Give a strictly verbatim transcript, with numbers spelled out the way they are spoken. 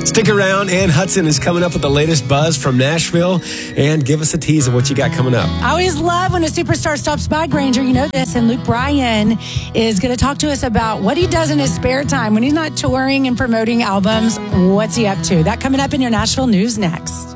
Stick around. Ann Hudson is coming up with the latest buzz from Nashville. And give us a tease of what you got coming up. I always love when a superstar stops by, Granger. You know this. And Luke Bryan is going to talk to us about what he does in his spare time when he's not touring and promoting albums. What's he up to? That coming up in your Nashville news next.